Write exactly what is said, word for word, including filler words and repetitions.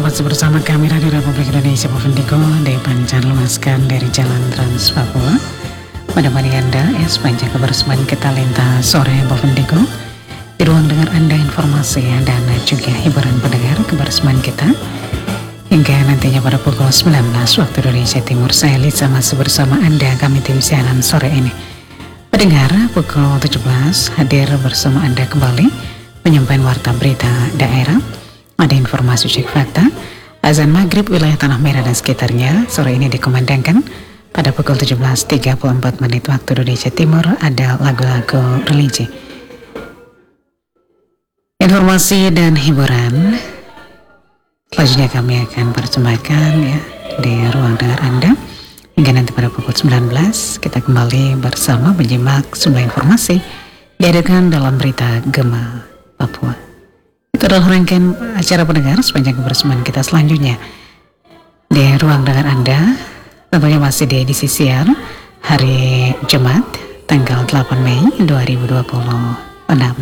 masih bersama kami Radio Republik Indonesia Bovendigo dari Pancar Lemaskan dari Jalan Trans Papua. Menemani Anda ya sepanjang kebersamaan kita lintas sore Bovendigo. Di ruang dengar Anda informasi dan juga hiburan pendengar kebersamaan kita. Hingga nantinya pada pukul sembilan belas waktu Indonesia Timur, saya Lisa masih bersama Anda, kami tim siaran sore ini. Pendengar, pukul tujuh belas hadir bersama Anda kembali penyampaian warta berita daerah. Ada informasi cek fakta, azan maghrib wilayah Tanah Merah dan sekitarnya sore ini dikumandangkan pada pukul tujuh belas tiga puluh empat menit waktu Indonesia Timur. Ada lagu-lagu religi, informasi dan hiburan. Selanjutnya kami akan persembahkan ya di ruang dengar Anda hingga nanti pada pukul sembilan belas kita kembali bersama menyimak sejumlah informasi dihadirkan dalam berita Gema Papua. Itu adalah rangkaian acara pendengar sepanjang kebersamaan kita selanjutnya di ruang dengar Anda. Tentunya masih di edisi siang hari Jumat tanggal delapan Mei dua ribu dua puluh enam.